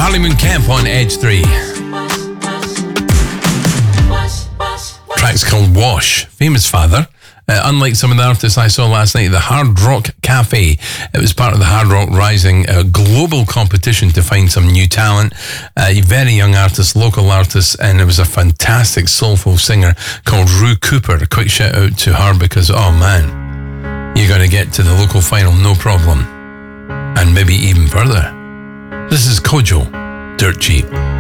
Charlie Moon Kemp on Edge 3. Track's called Wash. Famous father. Unlike some of the artists I saw last night at the Hard Rock Cafe, it was part of the Hard Rock Rising global competition to find some new talent. Very young artists, local artists, and it was a fantastic soulful singer called Rue Cooper. A quick shout out to her because, oh man, you're going to get to the local final no problem. And maybe even further. This is Kojo, Dirt Cheap.